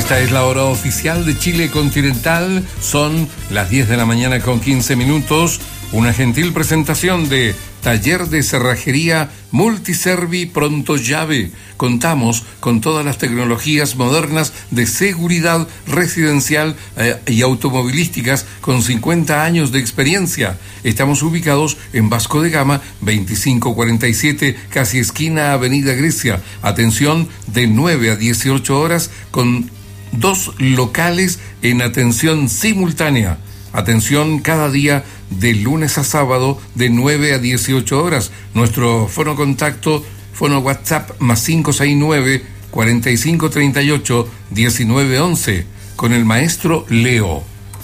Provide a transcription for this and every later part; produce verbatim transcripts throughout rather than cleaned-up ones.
Esta es la hora oficial de Chile continental. Son las diez de la mañana con quince minutos. Una gentil presentación de Taller de Cerrajería Multiservi Pronto Llave. Contamos con todas las tecnologías modernas de seguridad residencial eh, y automovilísticas con cincuenta años de experiencia. Estamos ubicados en Vasco de Gama, veinticinco cuarenta y siete, casi esquina Avenida Grecia. Atención de nueve a dieciocho horas con dos locales en atención simultánea. Atención cada día de lunes a sábado de nueve a dieciocho horas. Nuestro fono contacto, fono WhatsApp más cinco seis nueve, cuarenta y cinco treinta y ocho, diecinueve once con el maestro Leo.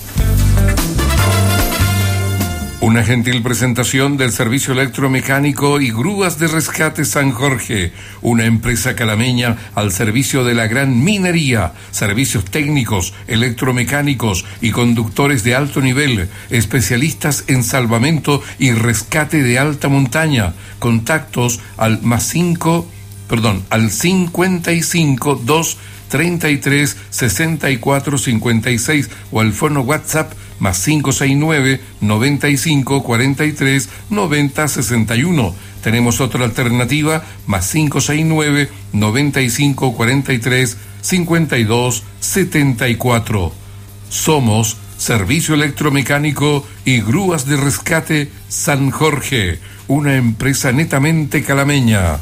Una gentil presentación del servicio electromecánico y grúas de rescate San Jorge, una empresa calameña al servicio de la gran minería, servicios técnicos, electromecánicos y conductores de alto nivel, especialistas en salvamento y rescate de alta montaña. Contactos al más cinco, perdón, al cincuenta y cinco dos treinta y tres sesenta y cuatro cincuenta y seis o al fono WhatsApp más cinco seis nueve, noventa y cinco cuarenta y tres noventa sesenta y uno. Tenemos otra alternativa, más cinco seis nueve, noventa y cinco cuarenta y tres cincuenta y dos setenta y cuatro. Somos Servicio Electromecánico y Grúas de Rescate San Jorge, una empresa netamente calameña.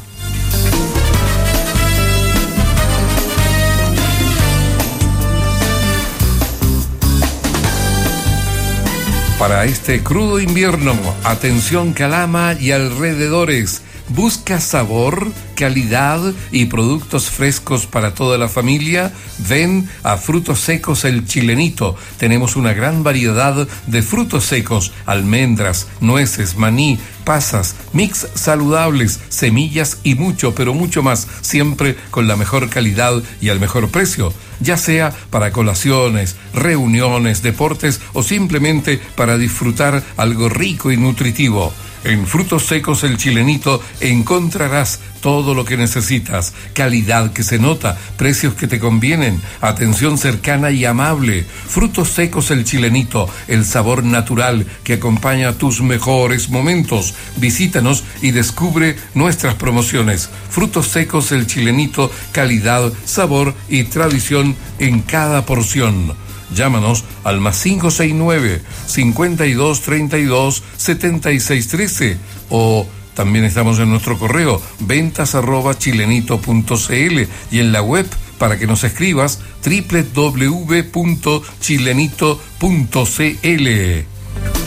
Para este crudo invierno, atención Calama y alrededores. ¿Busca sabor, calidad y productos frescos para toda la familia? Ven a Frutos Secos El Chilenito. Tenemos una gran variedad de frutos secos, almendras, nueces, maní, pasas, mix saludables, semillas y mucho, pero mucho más, siempre con la mejor calidad y al mejor precio, ya sea para colaciones, reuniones, deportes o simplemente para disfrutar algo rico y nutritivo. En Frutos Secos El Chilenito encontrarás todo lo que necesitas, calidad que se nota, precios que te convienen, atención cercana y amable. Frutos Secos El Chilenito, el sabor natural que acompaña tus mejores momentos. Visítanos y descubre nuestras promociones. Frutos Secos El Chilenito, calidad, sabor y tradición en cada porción. Llámanos al más cinco seis nueve, cincuenta y dos treinta y dos setenta y seis trece o también estamos en nuestro correo ventas arroba chilenito punto cl y en la web para que nos escribas doble u doble u doble u punto chilenito punto cl.